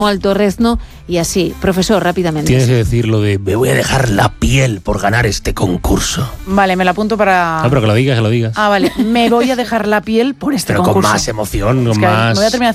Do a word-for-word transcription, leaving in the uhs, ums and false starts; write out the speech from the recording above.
Alto Rezno y así. Profesor, rápidamente. Tienes que decir lo de me voy a dejar la piel por ganar este concurso. Vale, me lo apunto para... No, pero que lo digas, que lo digas. Ah, vale. Me voy a dejar la piel por este Pero concurso. con más emoción, con Es que más... me voy a terminar